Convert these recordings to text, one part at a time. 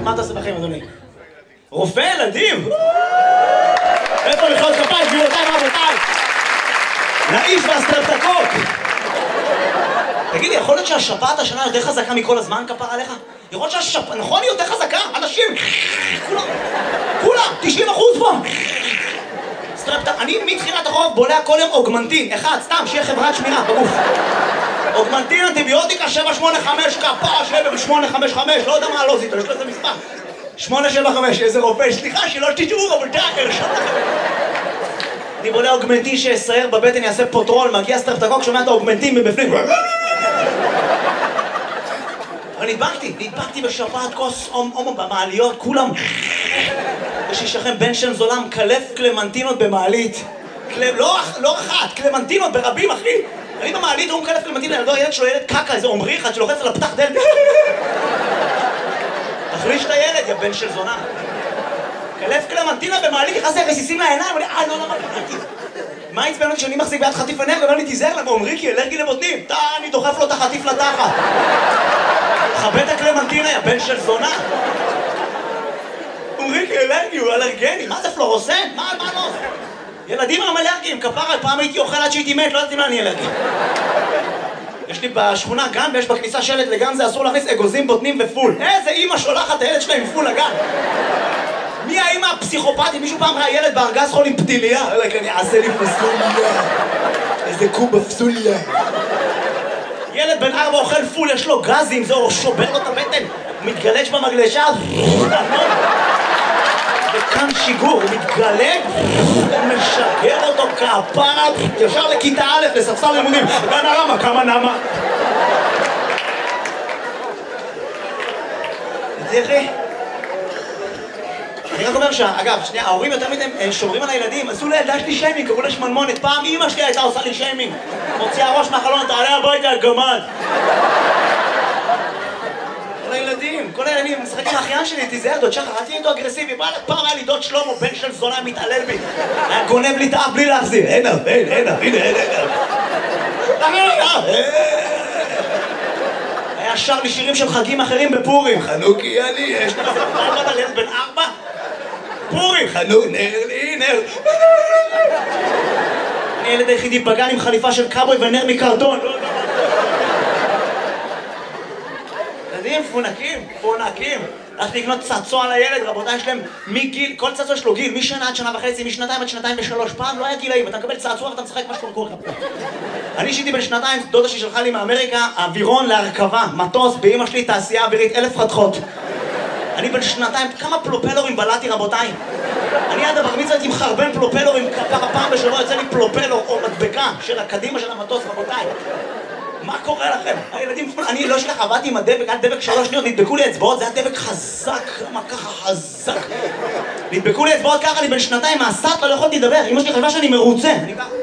מה אתה עושה בחיים, אדוני? רופא ילדים? איפה מחיאות כפיים, גבירותיי ורבותיי? לאיש והסטרפטקות! תגידי, יכול להיות שהשפעת השנה יותר חזקה מכל הזמן, כפר עליך? יכול להיות שהשפעת, נכון, היא יותר חזקה? אנשים, כולם, 90% פה! אני מתחילת החורף בולע כל יום אוגמנטין, אחד, סתם, שיהיה חברת שמירה, בגוף. אוגמנטין, אנטיביוטיקה, 785, כפרה, 785, לא יודע מה לא זיתו, יש לו איזה מספר. 875, איזה רופא, סליחה, שלא תטעו, אבל תאר, אני בולע אוגמנטין שיסייר בבטן, יעשה פוטרול, מגיע סטרפטקוק, שומע את האוגמנטין מבפנים. אבל נדבקתי בשפעת כוס הומו במעליות, כולם. יש לי שכם בן של זולה מקלף קלמנטינות במעלית. לא אחת, קלמנטינות ברבים, אחי. אני במעלית, הוא מקלף קלמנטינות, ילד שלו ילד קקה, איזה עומרי אחד שלוחץ על הפתח דלת. תחליש את הילד, יא בן של זונה. קלף קלמנטינה במעלית, נכנס לי רסיסים לעיניים, ואני, לא קלמתי. מה יצפן אותי שאני מחזיק ביד חטיף עיניים, ואומר לי, תיזהר לה, עומרי, כי אלרגי לבוטנים. אני דוחף לו את החטיף לתחת. חבט את הקלמנטינה, יא בן של זונה. אומרי, אלרגי, הוא אלרגני, מה זה פלורוסן? מה לא? ילדים הם אלרגיים, כפרה, פעם הייתי אוכל עד שהייתי מת, לא ידעתי מה אני אלרגי. יש לי בשכונה גן, ויש בכניסה שלט לגן, זה אסור להכניס אגוזים, בוטנים ופול. איזה אמא שולחת הילד שלה עם פול לגן. מי האמא הפסיכופתית? מישהו פעם ראה ילד בארגז חול עם פתיליה? אני אעשה לי פסוליה. איזה קובה פסוליה. ילד בן 4 אוכל פול, יש לו גזים, זה שובר לו את הבטן. הוא מתגלש במגלשה. וכאן שיגור, הוא מתגלג, הוא משגר אותו כפרה, ישר לכיתה א' לספסל לימודים. בן הרמה, כמה נמה? תראי. אני רק אומר אגב, שנייה, ההורים יותר מדי שומרים על הילדים, עשו לילדה שלי שיימינג, קראו לה שמנמונת, פעם אמא שלי הייתה עושה לי שיימינג, מוציאה ראש מהחלון, תעלה הביתה, גמד. כל הילדים, משחק עם האחיין שלי, תיזהר, דוד שחר, אל תהיה איתו אגרסיבי, פעם היה לי דוד שלמה, בן של זונה, מתעלל בי, היה גונב לי את האף בלי להחזיר, הנה, היה שר לי שירים של חגים אחרים בפורים, חנוכי אני, יש לך פעם על ילד בן 4? פורים, חנוך, נר לי, נר. אני ילד היחידי בגן עם חליפה של קאבוי ונר מקרטון. ילדים פונקים. הלכתי לקנות צעצוע לילד, רבותיי, יש להם מגיל, כל צעצוע יש לו גיל, משנה עד שנה וחצי, משנתיים עד שנתיים ושלוש. פעם לא היה גילאים, אתה מקבל צעצוע ואתה משחק מה שקורה לך. אני אישיתי בן שנתיים, דודה שלי שלחה לי מאמריקה, אווירון להרכבה, מטוס, באמא שלי תעשייה אווירית, 1000 חתכות. אני בן שנתיים, כמה פלופלורים בלעתי, רבותיי. אני עד הבר מצווה הייתי מחרבן פלופלורים, פעם בשבוע יוצא לי פלופלור או מדבקה של הקדימה של המטוס, רבותיי. מה קורה לכם? הילדים, אני לא שלך, עבדתי עם הדבק, היה דבק 3 שניות, נדבקו לי אצבעות, זה היה דבק חזק, למה ככה חזק? נדבקו לי אצבעות ככה, אני בן שנתיים, מהסטלה, לא יכולתי לדבר, אמא שלי חשבה שאני מרוצה. אני ככה.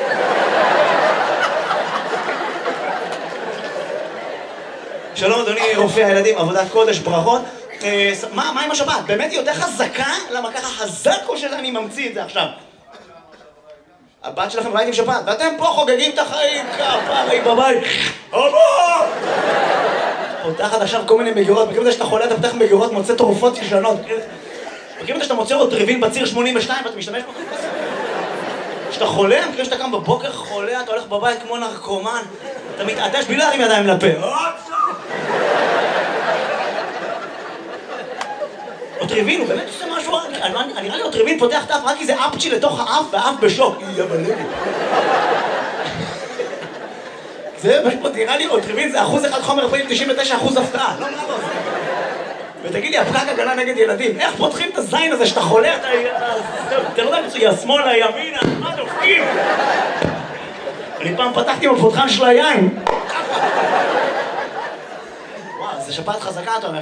שלום אדוני רופא הילדים, עבודת קודש, ברכות. מה עם השבת? באמת היא יותר חזקה? למה ככה חזק או שאני ממציא את זה עכשיו? הבת שלכם ראיתם שבת, ואתם פה חוגגים את החיים, כפרי בבית. אבא! פותחת עכשיו כל מיני מגירות, מכירים את זה שאתה חולה, אתה פותח מגירות, מוצא תרופות ישנות. מכירים את זה שאתה מוצא עוד טריבין בציר 82 ואתה משתמש בו? כשאתה חולה, מכירים שאתה קם בבוקר חולה, אתה הולך בבית כמו נרקומן, אתה מתעטש בלי להרים ידיים לפה. אוטריבין, הוא באמת עושה משהו, נראה לי אוטריבין פותח את האף רק כי זה אפצ'י לתוך האף והאף בשוק. זה פשוט, נראה לי אוטריבין זה 1% חומר רפואי, 99% הפתעה, לא מה לא זה. ותגיד לי, הפקק הגנה נגד ילדים, איך פותחים את הזין הזה שאתה חולה, אתה לא יודע מצויה, שמאלה, ימינה, מה דופקים? אני פעם פתחתי עם הפותחן של היין. וואו, זה שפעת חזקה, אתה אומר.